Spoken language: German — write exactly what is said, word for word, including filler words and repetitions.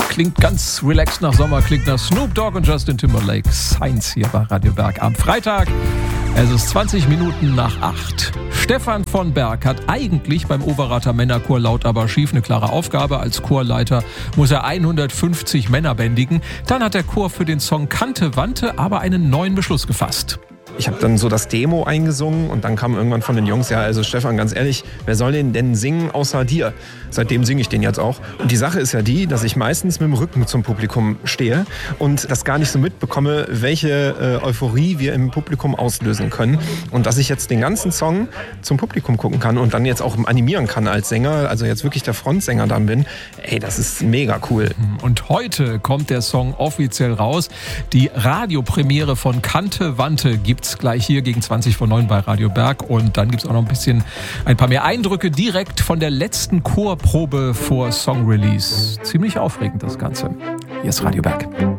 Klingt ganz relaxed nach Sommer, klingt nach Snoop Dogg und Justin Timberlake. Science hier bei Radio Berg am Freitag. Es ist zwanzig Minuten nach acht. Stefan von Berg hat eigentlich beim Overater Männerchor Laut aber schief eine klare Aufgabe. Als Chorleiter muss er hundertfünfzig Männer bändigen. Dann hat der Chor für den Song Kante Wante aber einen neuen Beschluss gefasst. Ich habe dann so das Demo eingesungen und dann kam irgendwann von den Jungs, ja, also Stefan, ganz ehrlich, wer soll den denn singen außer dir? Seitdem singe ich den jetzt auch. Und die Sache ist ja die, dass ich meistens mit dem Rücken zum Publikum stehe und das gar nicht so mitbekomme, welche äh, Euphorie wir im Publikum auslösen können. Und dass ich jetzt den ganzen Song zum Publikum gucken kann und dann jetzt auch animieren kann als Sänger, also jetzt wirklich der Frontsänger dann bin, ey, das ist mega cool. Und heute kommt der Song offiziell raus. Die Radiopremiere von Kante Wante gibt's gleich hier gegen zwanzig vor neun bei Radio Berg. Und dann gibt's auch noch ein bisschen, ein paar mehr Eindrücke direkt von der letzten Chorprobe vor Song Release. Ziemlich aufregend das Ganze. Hier ist Radio Berg.